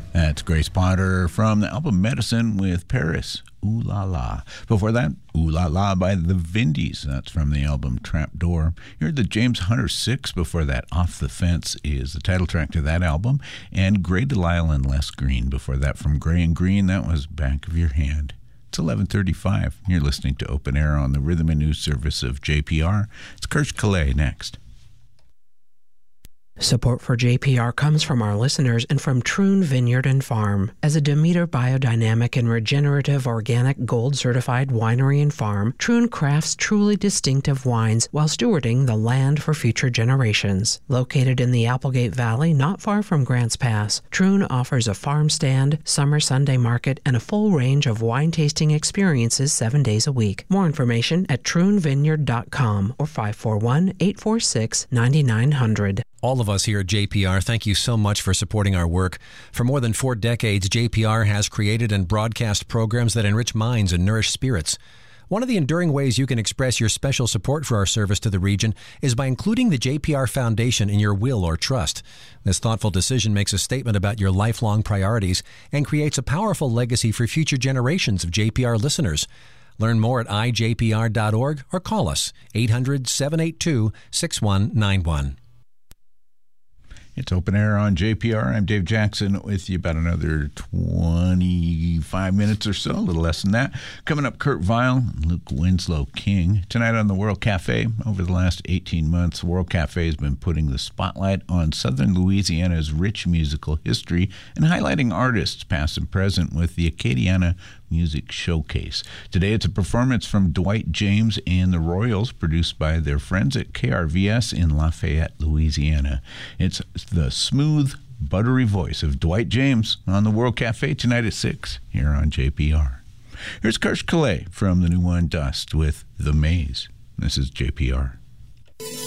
That's Grace Potter from the album Medicine with Paris, Ooh La La. Before that, Ooh La La by the Vindies. That's from the album Trapdoor. You heard the James Hunter 6. Before that, Off the Fence is the title track to that album. And Gray Delisle and Les Green. Before that, from Gray and Green, that was Back of Your Hand. It's 11:35. You're listening to Open Air on the Rhythm and News Service of JPR. It's Kirsch Calais next. Support for JPR comes from our listeners and from Troon Vineyard and Farm. As a Demeter biodynamic and regenerative organic gold-certified winery and farm, Troon crafts truly distinctive wines while stewarding the land for future generations. Located in the Applegate Valley, not far from Grants Pass, Troon offers a farm stand, summer Sunday market, and a full range of wine tasting experiences 7 days a week. More information at troonvineyard.com or 541-846-9900. All of us here at JPR, thank you so much for supporting our work. For more than 4 decades, JPR has created and broadcast programs that enrich minds and nourish spirits. One of the enduring ways you can express your special support for our service to the region is by including the JPR Foundation in your will or trust. This thoughtful decision makes a statement about your lifelong priorities and creates a powerful legacy for future generations of JPR listeners. Learn more at ijpr.org or call us 800-782-6191. It's Open Air on JPR. I'm Dave Jackson with you about another 25 minutes or so, a little less than that. Coming up, Kurt Vile and Luke Winslow King. Tonight on the World Cafe, over the last 18 months, the World Cafe has been putting the spotlight on Southern Louisiana's rich musical history and highlighting artists past and present with the Acadiana Music Showcase. Today it's a performance from Dwight James and the Royals, produced by their friends at KRVS in Lafayette, Louisiana. It's the smooth, buttery voice of Dwight James on the World Cafe tonight at 6 here on JPR. Here's Kirsch Calais from the new one Dust with The Maze. This is JPR.